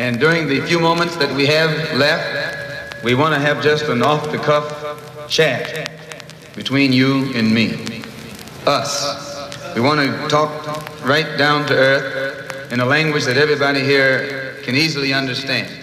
And during the few moments that we have left, we want to have just an off-the-cuff chat between you and me, us. We want to talk right down to earth in a language that everybody here can easily understand.